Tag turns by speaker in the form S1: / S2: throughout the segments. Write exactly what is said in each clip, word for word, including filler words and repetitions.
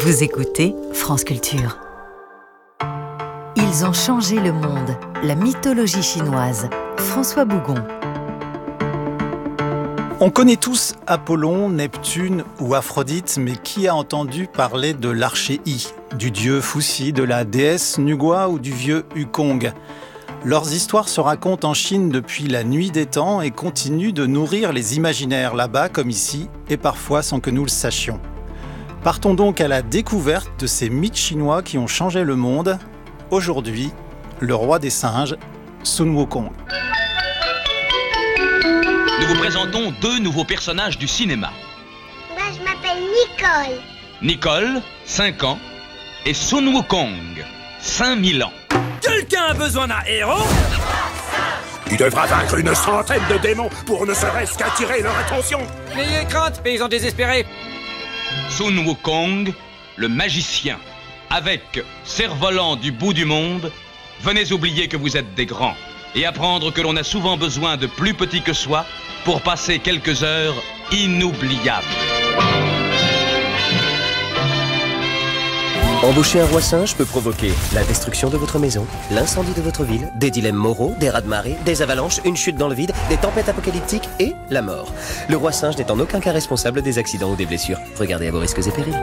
S1: Vous écoutez France Culture. Ils ont changé le monde. La mythologie chinoise. François Bougon.
S2: On connaît tous Apollon, Neptune ou Aphrodite, mais qui a entendu parler de l'archéi, du dieu Fuxi, de la déesse Nugua ou du vieux Wukong ? Leurs histoires se racontent en Chine depuis la nuit des temps et continuent de nourrir les imaginaires là-bas comme ici, et parfois sans que nous le sachions. Partons donc à la découverte de ces mythes chinois qui ont changé le monde. Aujourd'hui, le roi des singes, Sun Wukong.
S3: Nous vous présentons deux nouveaux personnages du cinéma.
S4: Moi, je m'appelle Nicole.
S3: Nicole, cinq ans, et Sun Wukong, cinq mille ans.
S5: Quelqu'un a besoin d'un héros ?
S6: Tu devras vaincre une centaine de démons pour ne serait-ce qu'attirer leur attention.
S5: N'ayez crainte, paysans désespérés.
S3: Sun Wukong, le magicien, avec cerf-volant du bout du monde, venez oublier que vous êtes des grands et apprendre que l'on a souvent besoin de plus petits que soi pour passer quelques heures inoubliables.
S7: Embaucher un roi singe peut provoquer la destruction de votre maison, l'incendie de votre ville, des dilemmes moraux, des raz-de-marée, des avalanches, une chute dans le vide, des tempêtes apocalyptiques et la mort. Le roi singe n'est en aucun cas responsable des accidents ou des blessures. Regardez à vos risques et périls.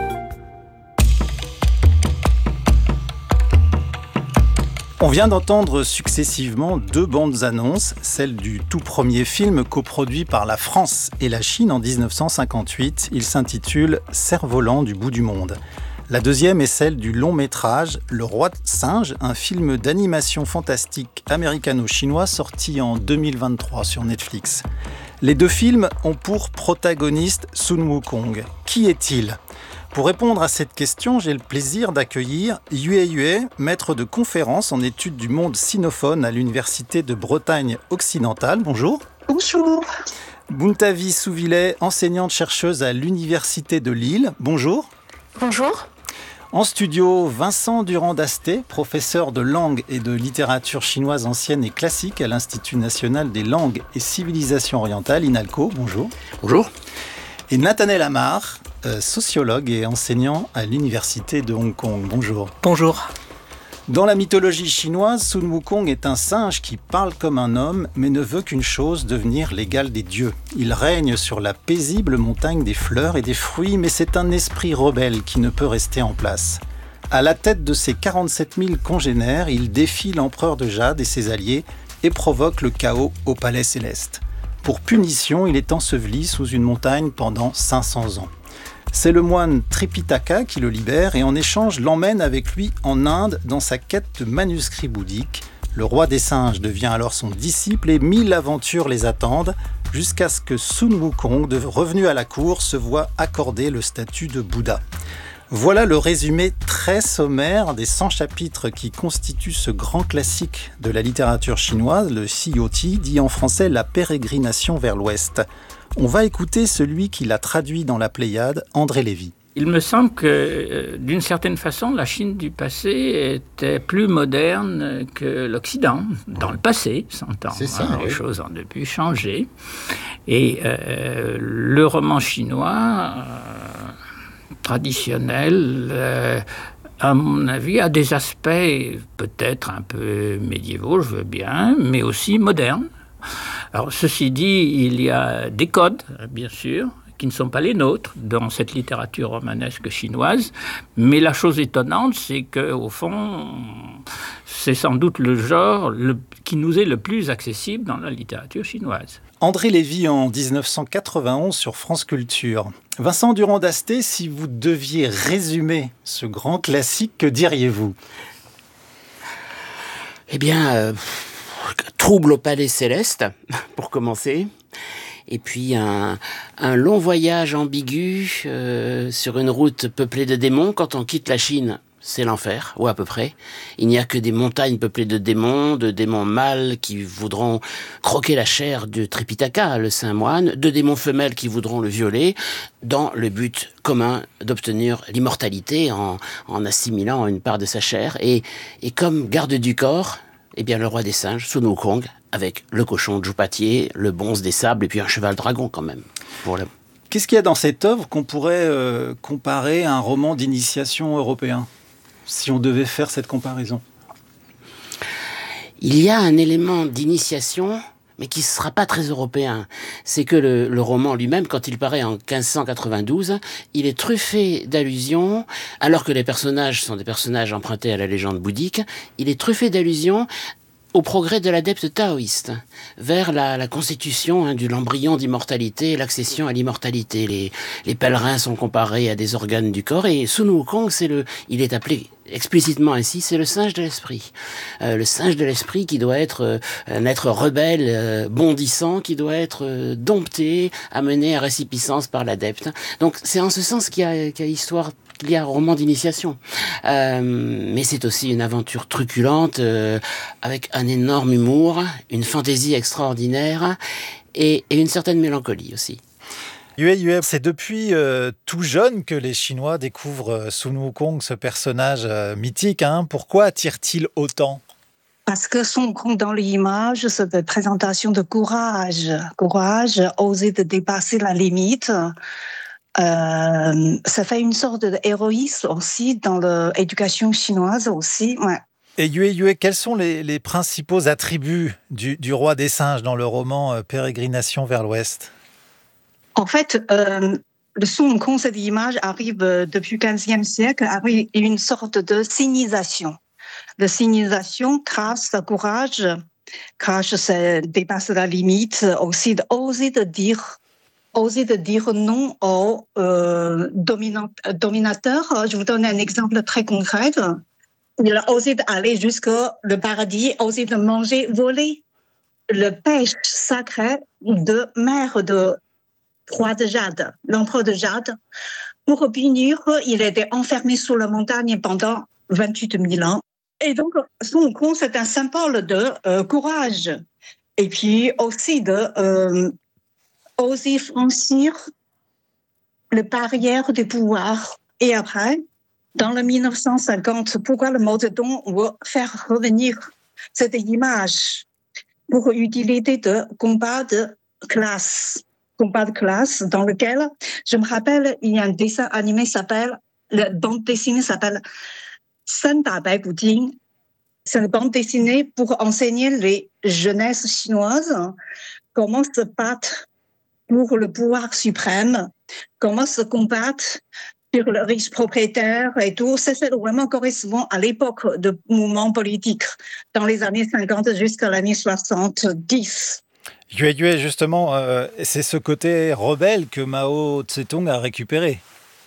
S2: On vient d'entendre successivement deux bandes annonces, celle du tout premier film coproduit par la France et la Chine en dix-neuf cent cinquante-huit. Il s'intitule « Cerf-volant du bout du monde ». La deuxième est celle du long métrage Le Roi singe, un film d'animation fantastique américano-chinois sorti en deux mille vingt-trois sur Netflix. Les deux films ont pour protagoniste Sun Wukong. Qui est-il ? Pour répondre à cette question, j'ai le plaisir d'accueillir Yue Yue, maître de conférences en études du monde sinophone à l'Université de Bretagne occidentale. Bonjour.
S8: Bonjour.
S2: Buntavi Souvillet, enseignante-chercheuse à l'Université de Lille. Bonjour.
S8: Bonjour.
S2: En studio, Vincent Durand-Dasté, professeur de langue et de littérature chinoise ancienne et classique à l'Institut national des langues et civilisations orientales, INALCO. Bonjour.
S9: Bonjour.
S2: Et Nathanaël Amar, euh, sociologue et enseignant à l'Université de Hong Kong. Bonjour.
S9: Bonjour.
S2: Dans la mythologie chinoise, Sun Wukong est un singe qui parle comme un homme, mais ne veut qu'une chose, devenir l'égal des dieux. Il règne sur la paisible montagne des fleurs et des fruits, mais c'est un esprit rebelle qui ne peut rester en place. À la tête de ses quarante-sept mille congénères, il défie l'empereur de Jade et ses alliés et provoque le chaos au palais céleste. Pour punition, il est enseveli sous une montagne pendant cinq cents ans. C'est le moine Tripitaka qui le libère et en échange l'emmène avec lui en Inde dans sa quête de manuscrits bouddhiques. Le roi des singes devient alors son disciple et mille aventures les attendent jusqu'à ce que Sun Wukong, revenu à la cour, se voit accorder le statut de Bouddha. Voilà le résumé très sommaire des cent chapitres qui constituent ce grand classique de la littérature chinoise, le Siyoti, dit en français la pérégrination vers l'ouest. On va écouter celui qui l'a traduit dans la Pléiade, André Lévy.
S10: Il me semble que, d'une certaine façon, la Chine du passé était plus moderne que l'Occident. Dans le passé, s'entend.
S9: C'est ça,
S10: hein,
S9: oui.
S10: Les choses ont depuis changé. Et euh, le roman chinois euh, traditionnel, euh, à mon avis, a des aspects peut-être un peu médiévaux, je veux bien, mais aussi modernes. Alors, ceci dit, il y a des codes, bien sûr, qui ne sont pas les nôtres dans cette littérature romanesque chinoise. Mais la chose étonnante, c'est qu'au fond, c'est sans doute le genre le, qui nous est le plus accessible dans la littérature chinoise.
S2: André Lévy en dix-neuf cent quatre-vingt-onze sur France Culture. Vincent Durand-Dasté, si vous deviez résumer ce grand classique, que diriez-vous ?
S9: Eh bien... Euh... Trouble au palais céleste, pour commencer. Et puis un, un long voyage ambigu euh, sur une route peuplée de démons. Quand on quitte la Chine, c'est l'enfer, ou à peu près. Il n'y a que des montagnes peuplées de démons, de démons mâles qui voudront croquer la chair de Tripitaka, le saint moine, de démons femelles qui voudront le violer, dans le but commun d'obtenir l'immortalité en, en assimilant une part de sa chair. Et, et comme garde du corps, eh bien, le roi des singes, Sun Wukong, avec le cochon Zhu Patier, le bonze des sables et puis un cheval dragon quand même. Pour le...
S2: Qu'est-ce qu'il y a dans cette œuvre qu'on pourrait euh, comparer à un roman d'initiation européen, si on devait faire cette comparaison?
S9: Il y a un élément d'initiation, mais qui ne sera pas très européen. C'est que le, le roman lui-même, quand il paraît en quinze cent quatre-vingt-douze, il est truffé d'allusions, alors que les personnages sont des personnages empruntés à la légende bouddhique, il est truffé d'allusions au progrès de l'adepte taoïste, vers la, la constitution hein, de l'embryon d'immortalité et l'accession à l'immortalité. Les, les pèlerins sont comparés à des organes du corps, et Sun Wukong, c'est le, il est appelé explicitement ainsi, c'est le singe de l'esprit. Euh, le singe de l'esprit qui doit être euh, un être rebelle, euh, bondissant, qui doit être euh, dompté, amené à récipiscence par l'adepte. Donc c'est en ce sens qu'il y a, qu'il y a histoire qu'il y a un roman d'initiation. Euh, mais c'est aussi une aventure truculente, euh, avec un énorme humour, une fantaisie extraordinaire, et, et une certaine mélancolie aussi.
S2: Yue Yue, c'est depuis euh, tout jeune que les Chinois découvrent euh, Sun Wukong, ce personnage euh, mythique. Hein. Pourquoi attire-t-il autant?
S8: Parce que Sun Wukong, dans l'image, c'est une présentation de courage. Courage, oser de dépasser la limite. Euh, ça fait une sorte d'héroïsme aussi dans l'éducation chinoise aussi. Ouais.
S2: Et Yue Yue, quels sont les, les principaux attributs du, du roi des singes dans le roman euh, Pérégrination vers l'Ouest?
S8: En fait, euh, le Sun Wukong, cette image arrive depuis le quinzième siècle, arrive une sorte de signisation. De signisation grâce au courage, grâce c'est dépasser la limite, aussi d'oser de dire oser de dire non aux euh, dominateurs. Je vous donne un exemple très concret. Il a osé d'aller jusqu'au paradis, osé de manger, voler le pêche sacré de mère de roi de Jade, l'empereur de Jade. Pour punir, il était enfermé sous la montagne pendant vingt-huit mille ans. Et donc, Sun Wukong, c'est un symbole de euh, courage. Et puis aussi de... Euh, oser franchir les barrières du pouvoir. Et après, dans le mille neuf cent cinquante, pourquoi le Mao Zedong veut faire revenir cette image pour utiliser de combat de classe, combat de classe dans lequel, je me rappelle, il y a un dessin animé qui s'appelle, la bande dessinée s'appelle San Da Bai Gu Jing. C'est une bande dessinée pour enseigner les jeunesses chinoises comment se battre pour le pouvoir suprême, comment se combattre sur le riche propriétaire et tout. Ça, c'est vraiment correspond à l'époque de mouvement politique, dans les années cinquante jusqu'à l'année soixante-dix.
S2: Yue Yue, justement, euh, c'est ce côté rebelle que Mao Tse-tung a récupéré.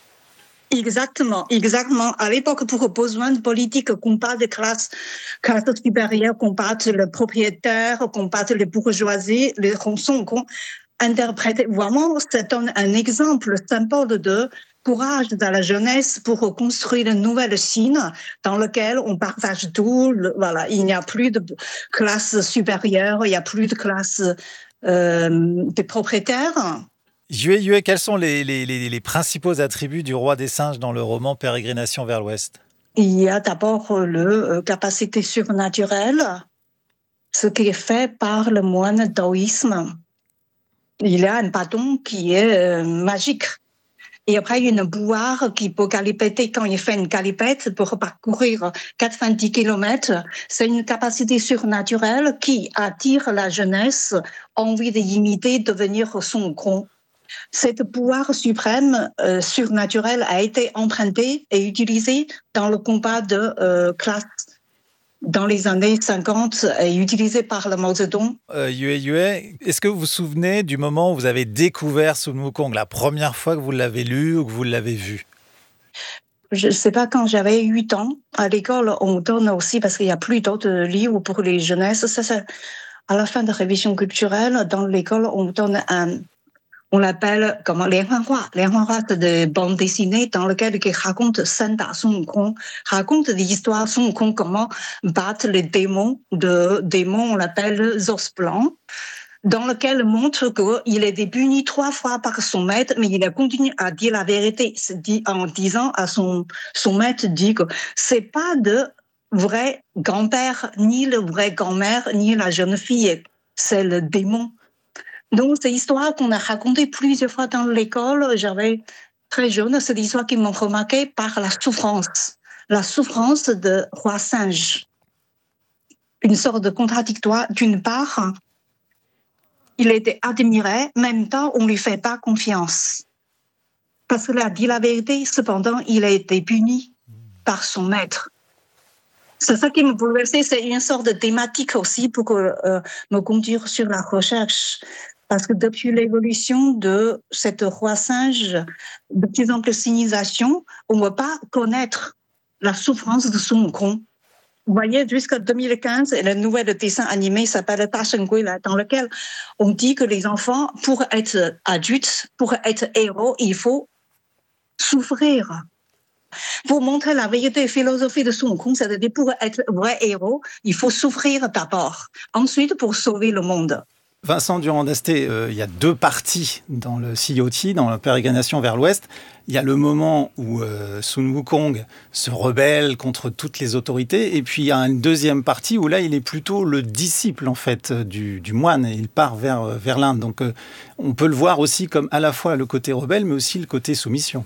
S8: Exactement, exactement. À l'époque, pour besoin de politique, combattre les classes, classes supérieures, combattre le propriétaire, combattre les bourgeoisies, les rançons, interpréter. Vraiment, c'est un, un exemple symbole de courage de la jeunesse pour construire une nouvelle Chine dans laquelle on partage tout. Le, voilà, il n'y a plus de classe supérieure, il n'y a plus de classe euh, des propriétaires.
S2: Yue Yue, quels sont les, les, les, les principaux attributs du roi des singes dans le roman Pérégrination vers l'Ouest?
S8: Il y a d'abord la euh, capacité surnaturelle, ce qui est fait par le moine taoïsme. Il y a un bâton qui est euh, magique. Et après, il y a une bouilloire qui peut galipeter quand il fait une galipette pour parcourir quatre-vingt-dix kilomètres. C'est une capacité surnaturelle qui attire la jeunesse, envie d'imiter, devenir Sun Wukong. Cette pouvoir suprême euh, surnaturel a été emprunté et utilisé dans le combat de euh, classe dans les années cinquante et utilisé par le Mao Zedong.
S2: Euh, Yue Yue, est-ce que vous vous souvenez du moment où vous avez découvert Sun Wukong, la première fois que vous l'avez lu ou que vous l'avez vu?
S8: Je ne sais pas, quand j'avais huit ans, à l'école, on donne aussi, parce qu'il n'y a plus d'autres livres pour les jeunesses, ça, c'est à la fin de révision culturelle, dans l'école, on donne un... On l'appelle comment Lianhuanhua. Lianhuanhua, c'est des bandes dessinées dans lesquelles il raconte Sanda Sun Wukong, raconte l'histoire Sun Wukong, comment battre les démons. De démons, on l'appelle os blancs, dans lequel montre qu'il a été puni trois fois par son maître, mais il a continué à dire la vérité, en disant à son, son maître, dit que c'est pas de vrai grand-père, ni le vrai grand-mère, ni la jeune fille, c'est le démon. Donc, c'est l'histoire qu'on a racontée plusieurs fois dans l'école. J'avais très jeune, c'est l'histoire qui m'a remarqué par la souffrance. La souffrance de roi singe. Une sorte de contradictoire. D'une part, il était admiré, en même temps, on ne lui fait pas confiance. Parce qu'il a dit la vérité, cependant, il a été puni par son maître. C'est ça qui me bouleversait, c'est une sorte de thématique aussi pour euh, me conduire sur la recherche. Parce que depuis l'évolution de cette roi singe, de plus en plus civilisation, on ne veut pas connaître la souffrance de Sun Wukong. Vous voyez, jusqu'à deux mille quinze, le nouvel dessin animé s'appelle Ta Sheng Gui, dans lequel on dit que les enfants, pour être adultes, pour être héros, il faut souffrir. Pour montrer la vérité philosophie de Sun Wukong, c'est-à-dire pour être vrai héros, il faut souffrir d'abord. Ensuite, pour sauver le monde.
S2: Vincent Durand-Dasté, euh, il y a deux parties dans le Sea O T, dans la pérégrination vers l'ouest. Il y a le moment où euh, Sun Wukong se rebelle contre toutes les autorités, et puis il y a une deuxième partie où là, il est plutôt le disciple en fait du, du moine, et il part vers, vers l'Inde. Donc euh, on peut le voir aussi comme à la fois le côté rebelle, mais aussi le côté soumission.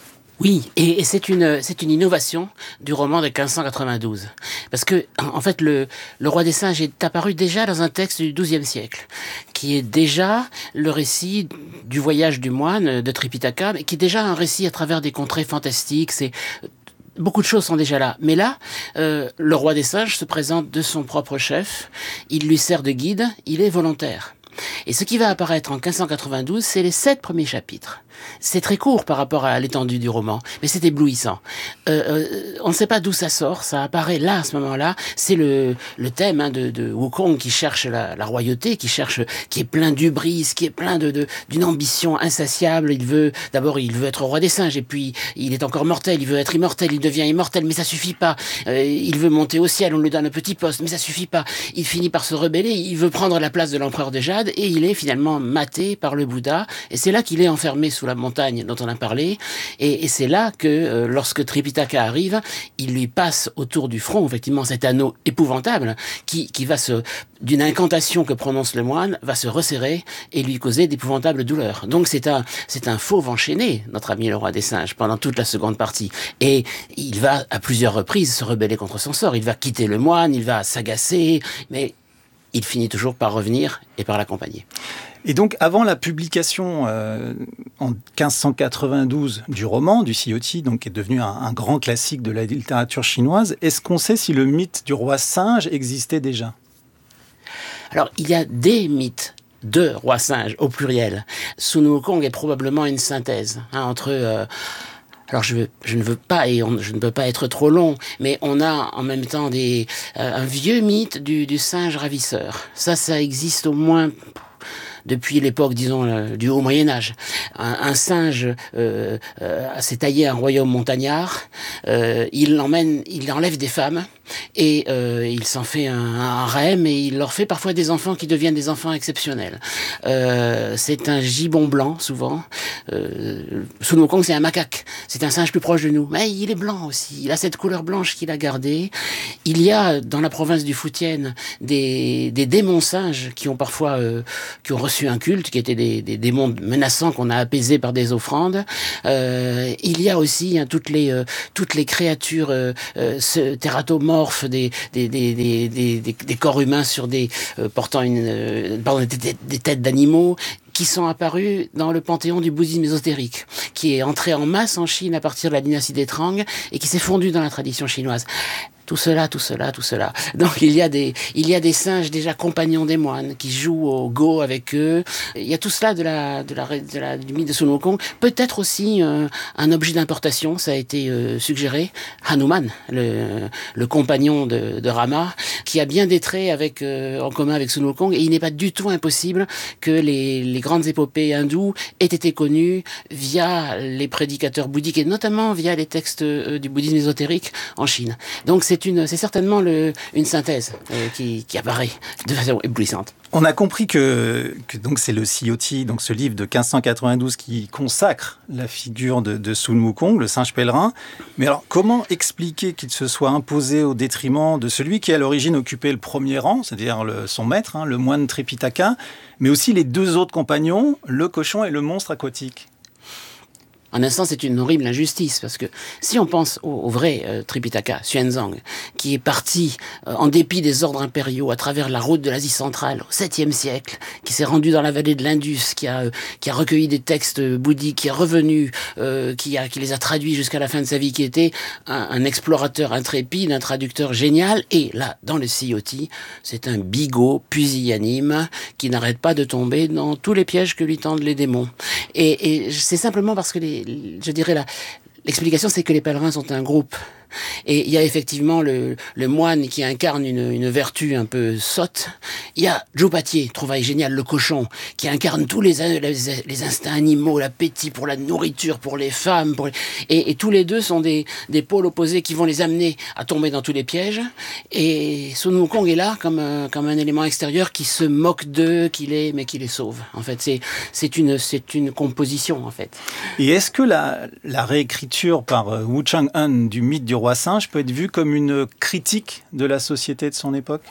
S9: Oui, et, et c'est une c'est une innovation du roman de quinze cent quatre-vingt-douze. Parce que, en fait, le, le roi des singes est apparu déjà dans un texte du douzième siècle, qui est déjà le récit du voyage du moine de Tripitaka, mais qui est déjà un récit à travers des contrées fantastiques. C'est beaucoup de choses sont déjà là. Mais là, euh, le roi des singes se présente de son propre chef, il lui sert de guide, il est volontaire. Et ce qui va apparaître en quinze cent quatre-vingt-douze, c'est les sept premiers chapitres. C'est très court par rapport à l'étendue du roman, mais c'est éblouissant. Euh, euh, on ne sait pas d'où ça sort, ça apparaît là, à ce moment-là. C'est le, le thème hein, de, de Wukong qui cherche la, la royauté, qui cherche, qui est plein d'hubris, qui est plein de, de, d'une ambition insatiable. Il veut, d'abord, il veut être roi des singes, et puis il est encore mortel, il veut être immortel, il devient immortel, mais ça suffit pas. Euh, il veut monter au ciel, on lui donne un petit poste, mais ça suffit pas. Il finit par se rebeller, il veut prendre la place de l'empereur de Jade, et il est finalement maté par le Bouddha, et c'est là qu'il est enfermé sous la montagne dont on a parlé, et, et c'est là que euh, lorsque Tripitaka arrive, il lui passe autour du front effectivement cet anneau épouvantable qui, qui va se, d'une incantation que prononce le moine, va se resserrer et lui causer d'épouvantables douleurs. Donc c'est un, c'est un fauve enchaîné, notre ami le roi des singes, pendant toute la seconde partie, et il va à plusieurs reprises se rebeller contre son sort, il va quitter le moine, il va s'agacer, mais il finit toujours par revenir et par l'accompagner.
S2: Et donc, avant la publication euh, en quinze cent quatre-vingt-douze du roman, du Sea O T, donc qui est devenu un, un grand classique de la littérature chinoise, est-ce qu'on sait si le mythe du roi singe existait déjà ?
S9: Alors, il y a des mythes de roi singe, au pluriel. Sun Wukong est probablement une synthèse hein, entre... Euh, Alors je, veux, je ne veux pas et on, je ne peux pas être trop long, mais on a en même temps des, euh, un vieux mythe du, du singe ravisseur. Ça, ça existe au moins depuis l'époque, disons, euh, du haut Moyen-Âge. Un, un singe euh, euh, s'est taillé un royaume montagnard, euh, il emmène, il enlève des femmes et euh, il s'en fait un, un harem et il leur fait parfois des enfants qui deviennent des enfants exceptionnels. Euh, c'est un gibbon blanc, souvent. Euh, Sun Wukong, c'est un macaque. C'est un singe plus proche de nous. Mais il est blanc aussi. Il a cette couleur blanche qu'il a gardée. Il y a, dans la province du Fujian, des, des démons singes qui ont parfois, euh, qui ont reçu un culte, qui étaient des, des démons menaçants qu'on a apaisés par des offrandes. Euh, il y a aussi hein, toutes les, euh, toutes les créatures euh, euh, tératomorphes, Des, des, des, des, des, des corps humains sur des, euh, portant une, euh, pardon, des, des, des têtes d'animaux qui sont apparus dans le panthéon du bouddhisme ésotérique, qui est entré en masse en Chine à partir de la dynastie des Tang et qui s'est fondu dans la tradition chinoise. Tout cela, tout cela, tout cela. Donc il y a des, il y a des singes déjà compagnons des moines qui jouent au go avec eux. Il y a tout cela de la, de la, de la du mythe de Sun Wukong. Peut-être aussi euh, un objet d'importation, ça a été euh, suggéré. Hanuman, le, le compagnon de, de Rama, qui a bien des traits avec, euh, en commun avec Sun Wukong. Et il n'est pas du tout impossible que les, les grandes épopées hindoues aient été connues via les prédicateurs bouddhiques et notamment via les textes euh, du bouddhisme ésotérique en Chine. Donc c'est c'est une, c'est certainement le, une synthèse euh, qui, qui apparaît de façon éblouissante.
S2: On a compris que, que donc c'est le Siyoti, donc ce livre de quinze cent quatre-vingt-douze qui consacre la figure de, de Sun Wukong, le singe pèlerin. Mais alors, comment expliquer qu'il se soit imposé au détriment de celui qui à l'origine occupait le premier rang, c'est-à-dire le, son maître, hein, le moine Tripitaka, mais aussi les deux autres compagnons, le cochon et le monstre aquatique?
S9: En un sens, c'est une horrible injustice, parce que si on pense au, au vrai euh, Tripitaka, Xuanzang, qui est parti euh, en dépit des ordres impériaux à travers la route de l'Asie centrale au septième siècle, qui s'est rendu dans la vallée de l'Indus, qui a, euh, qui a recueilli des textes bouddhiques, qui est revenu, euh, qui, a, qui les a traduits jusqu'à la fin de sa vie, qui était un, un explorateur intrépide, un traducteur génial, et là, dans le Siyoti, c'est un bigot pusillanime qui n'arrête pas de tomber dans tous les pièges que lui tendent les démons. Et, et c'est simplement parce que les je dirais la, l'explication, c'est que les pèlerins sont un groupe. Et il y a effectivement le, le moine qui incarne une, une vertu un peu sotte. Il y a Jupatier, trouvaille géniale, le cochon, qui incarne tous les, les, les instincts animaux, l'appétit pour la nourriture, pour les femmes. Pour les... Et, et tous les deux sont des, des pôles opposés qui vont les amener à tomber dans tous les pièges. Et Sun Wukong est là comme un, comme un élément extérieur qui se moque d'eux, qui les, mais qui les sauve. En fait, c'est, c'est, une, c'est une composition, en fait.
S2: Et est-ce que la, la réécriture par Wu Chang-un du mythe du roi singe peut être vu comme une critique de la société de son époque?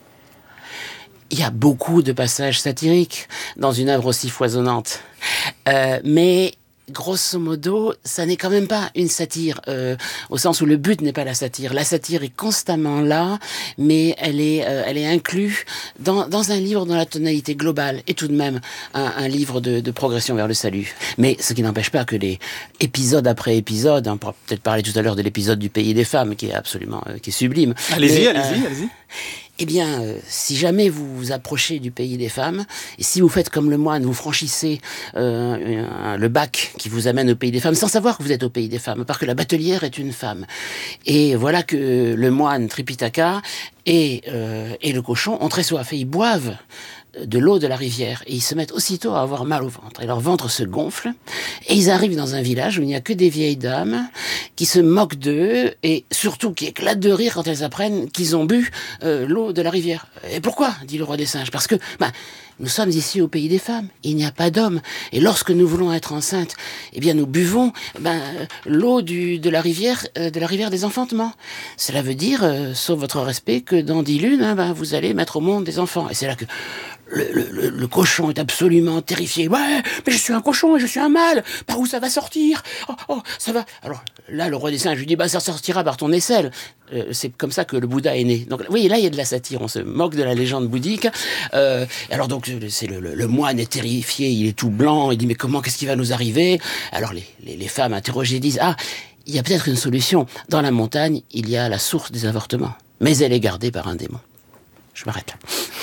S9: Il y a beaucoup de passages satiriques dans une œuvre aussi foisonnante. Euh, mais grosso modo, ça n'est quand même pas une satire, euh, au sens où le but n'est pas la satire. La satire est constamment là, mais elle est, euh, elle est inclue dans, dans un livre dont la tonalité globale est tout de même un, un livre de, de progression vers le salut. Mais ce qui n'empêche pas que les épisodes après épisode, on pourra peut-être parler tout à l'heure de l'épisode du Pays des femmes, qui est absolument, euh, qui est sublime.
S2: Allez-y,
S9: mais,
S2: allez-y,
S9: euh,
S2: allez-y.
S9: Eh bien, euh, si jamais vous vous approchez du pays des femmes, et si vous faites comme le moine, vous franchissez euh, un, le bac qui vous amène au pays des femmes, sans savoir que vous êtes au pays des femmes, parce que la batelière est une femme. Et voilà que le moine Tripitaka et, euh, et le cochon ont très soif, et ils boivent de l'eau de la rivière, et ils se mettent aussitôt à avoir mal au ventre, et leur ventre se gonfle, et ils arrivent dans un village où il n'y a que des vieilles dames qui se moquent d'eux, et surtout qui éclatent de rire quand elles apprennent qu'ils ont bu euh, l'eau de la rivière. Et pourquoi? Dit le roi des singes. Parce que bah, nous sommes ici au pays des femmes, il n'y a pas d'hommes, et lorsque nous voulons être enceintes, eh bien nous buvons ben, l'eau du, de la rivière euh, de la rivière des enfantements. Cela veut dire, euh, sauf votre respect, que dans dix lunes, hein, ben, vous allez mettre au monde des enfants. Et c'est là que Le, le, le cochon est absolument terrifié. Ouais, mais je suis un cochon et je suis un mâle. Par où ça va sortir? Oh, oh, ça va. Alors là, le roi des singes lui dit, bah ça sortira par ton aisselle. Euh, c'est comme ça que le Bouddha est né. Donc, vous voyez, là, il y a de la satire. On se moque de la légende bouddhique. Euh, alors donc, c'est le, le, le moine est terrifié. Il est tout blanc. Il dit, mais comment, qu'est-ce qui va nous arriver? Alors les, les, les femmes interrogées disent, ah, il y a peut-être une solution. Dans la montagne, il y a la source des avortements, mais elle est gardée par un démon. Je m'arrête là.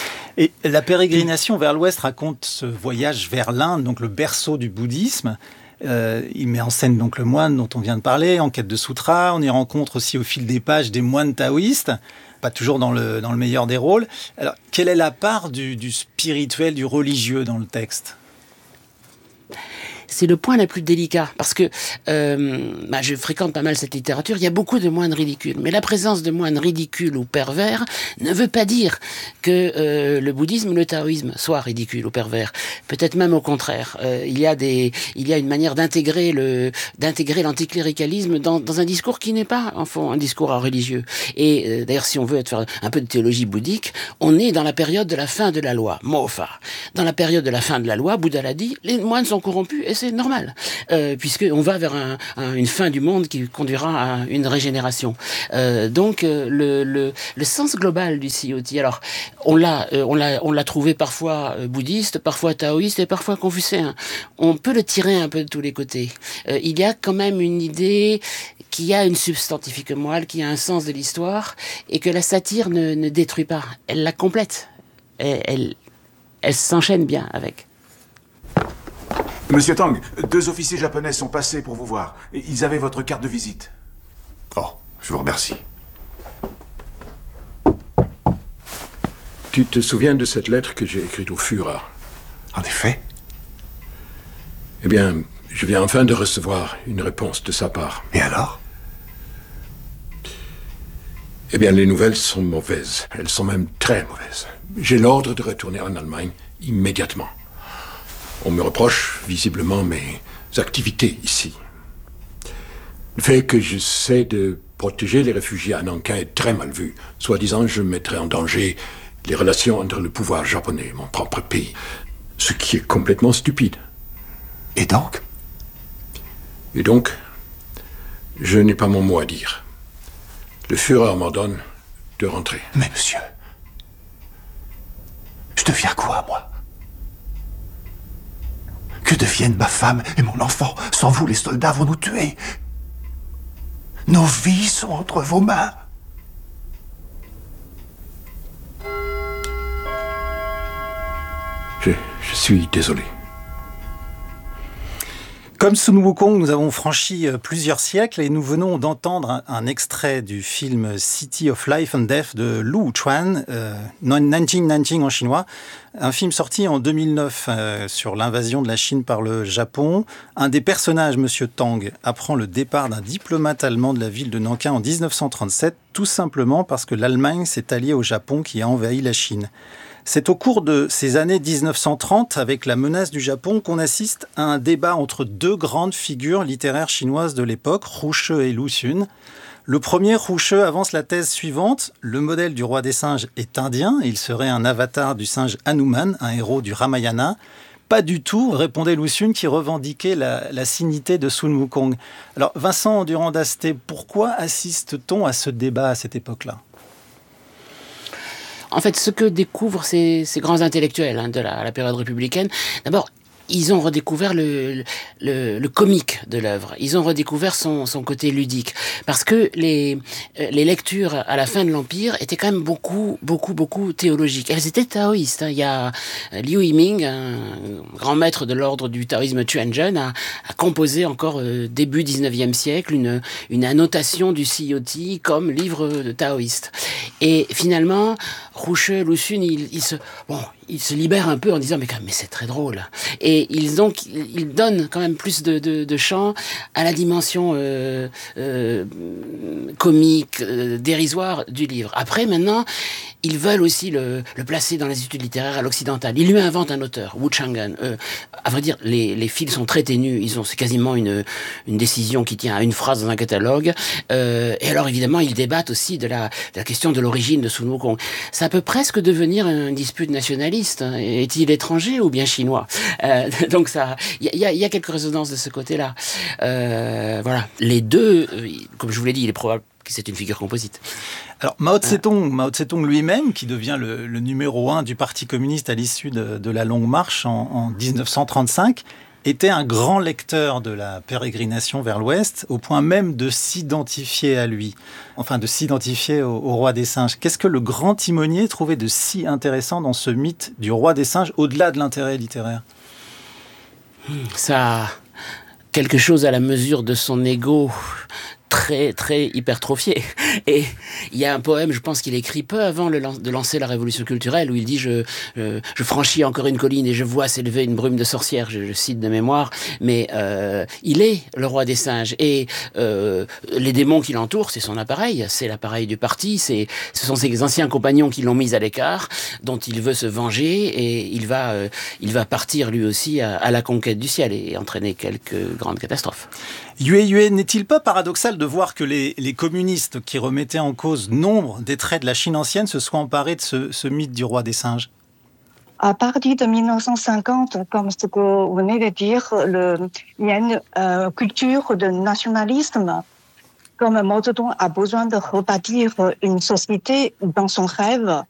S2: Et la pérégrination vers l'ouest raconte ce voyage vers l'Inde, donc le berceau du bouddhisme. Euh, il met en scène donc le moine dont on vient de parler, en quête de sutras. On y rencontre aussi au fil des pages des moines taoïstes, pas toujours dans le, dans le meilleur des rôles. Alors, quelle est la part du, du spirituel, du religieux dans le texte ?
S9: C'est le point le plus délicat, parce que euh, bah, je fréquente pas mal cette littérature, il y a beaucoup de moines ridicules, mais la présence de moines ridicules ou pervers ne veut pas dire que euh, le bouddhisme ou le taoïsme soit ridicule ou pervers. Peut-être même au contraire. Euh, il y a des, il y a une manière d'intégrer le, d'intégrer l'anticléricalisme dans, dans un discours qui n'est pas, en fond, un discours religieux. Et euh, d'ailleurs, si on veut faire un peu de théologie bouddhique, on est dans la période de la fin de la loi, Mofa. Dans la période de la fin de la loi, Bouddha l'a dit, les moines sont corrompus et c'est normal, euh, puisqu'on va vers un, un, une fin du monde qui conduira à une régénération. Euh, donc, euh, le, le, le sens global du Siyoti, alors, on l'a, euh, on l'a, on l'a trouvé parfois euh, bouddhiste, parfois taoïste et parfois confucéen. On peut le tirer un peu de tous les côtés. Euh, il y a quand même une idée qui a une substantifique moelle, qui a un sens de l'histoire, et que la satire ne, ne détruit pas. Elle la complète. Elle, elle, elle s'enchaîne bien avec.
S6: Monsieur Tang, deux officiers japonais sont passés pour vous voir. Ils avaient votre carte de visite.
S11: Oh, je vous remercie.
S12: Tu te souviens de cette lettre que j'ai écrite au Führer?
S11: En effet.
S12: Eh bien, je viens enfin de recevoir une réponse de sa part.
S11: Et alors?
S12: Eh bien, les nouvelles sont mauvaises. Elles sont même très mauvaises. J'ai l'ordre de retourner en Allemagne immédiatement. On me reproche visiblement mes activités ici. Le fait que j'essaie de protéger les réfugiés à Nankin est très mal vu. Soi-disant, je mettrais en danger les relations entre le pouvoir japonais et mon propre pays. Ce qui est complètement stupide.
S11: Et donc ?
S12: Et donc, je n'ai pas mon mot à dire. Le Führer m'ordonne de rentrer.
S11: Mais monsieur, je deviens quoi, moi ? Que deviennent ma femme et mon enfant ? Sans vous, les soldats vont nous tuer. Nos vies sont entre vos mains.
S12: Je, je suis désolé.
S2: Comme Sun Wukong, nous avons franchi plusieurs siècles et nous venons d'entendre un, un extrait du film City of Life and Death de Lu Chuan, euh, Nanjing Nanjing en chinois, un film sorti en deux mille neuf euh, sur l'invasion de la Chine par le Japon. Un des personnages, Monsieur Tang, apprend le départ d'un diplomate allemand de la ville de Nankin en dix-neuf cent trente-sept, tout simplement parce que l'Allemagne s'est alliée au Japon qui a envahi la Chine. C'est au cours de ces années dix-neuf cent trente, avec la menace du Japon, qu'on assiste à un débat entre deux grandes figures littéraires chinoises de l'époque, Ru She et Lu Xun. Le premier, Ru She, avance la thèse suivante. Le modèle du roi des singes est indien. Il serait un avatar du singe Hanuman, un héros du Ramayana. Pas du tout, répondait Lu Xun, qui revendiquait la, la signité de Sun Wukong. Alors, Vincent Durand-Dasté, pourquoi assiste-t-on à ce débat à cette époque-là ?
S9: En fait, ce que découvrent ces, ces grands intellectuels hein, de la, la période républicaine, d'abord, ils ont redécouvert le, le, le comique de l'œuvre. Ils ont redécouvert son, son côté ludique. Parce que les, les lectures à la fin de l'Empire étaient quand même beaucoup, beaucoup, beaucoup théologiques. Elles étaient taoïstes. Hein. Il y a Liu Yiming, un grand maître de l'ordre du taoïsme Quanzhen, a, a composé encore euh, début dix-neuvième siècle une, une annotation du C I O T comme livre taoïste. Et finalement, Ru She, Lu Xun, ils, ils se, bon, ils se libèrent un peu en disant mais, mais c'est très drôle. Et ils, donc, ils donnent quand même plus de, de, de champ à la dimension euh, euh, comique, euh, dérisoire du livre. Après, maintenant, ils veulent aussi le, le placer dans les études littéraires à l'occidental. Ils lui inventent un auteur, Wu Chang'an. Euh, à vrai dire, les, les fils sont très ténus. Ils ont, c'est quasiment une, une décision qui tient à une phrase dans un catalogue. Euh, et alors, évidemment, ils débattent aussi de la, de la question de l'origine de Sun Wukong. Ça peut presque devenir une dispute nationaliste. Est-il étranger ou bien chinois ? euh, Donc, ça, il y, y, y a quelques résonances de ce côté-là. Euh, voilà. Les deux, comme je vous l'ai dit, il est probable que c'est une figure composite.
S2: Alors, Mao Tse-tung, Mao Tse-tung lui-même, qui devient le, le numéro un du Parti communiste à l'issue de, de la Longue Marche en, en dix-neuf cent trente-cinq, était un grand lecteur de la pérégrination vers l'Ouest, au point même de s'identifier à lui, enfin de s'identifier au, au roi des singes. Qu'est-ce que le grand timonier trouvait de si intéressant dans ce mythe du roi des singes, au-delà de l'intérêt littéraire ?
S9: Ça a quelque chose à la mesure de son ego très, très hypertrophié. Et il y a un poème, je pense qu'il écrit peu avant le, de lancer la révolution culturelle, où il dit je, je, je franchis encore une colline et je vois s'élever une brume de sorcière, je, je cite de mémoire, mais euh, il est le roi des singes. Et euh, les démons qui l'entourent, c'est son appareil, c'est l'appareil du parti, c'est, ce sont ses anciens compagnons qui l'ont mis à l'écart, dont il veut se venger, et il va, euh, il va partir lui aussi à, à la conquête du ciel et entraîner quelques grandes catastrophes.
S2: Yue Yue, n'est-il pas paradoxal de voir que les, les communistes qui remettaient en cause nombre des traits de la Chine ancienne se soient emparés de ce, ce mythe du roi des singes ?
S8: À partir de mille neuf cent cinquante, comme ce que vous venez de dire, le, il y a une euh, culture de nationalisme. Comme Mao Zedong a besoin de rebâtir une société dans son rêve,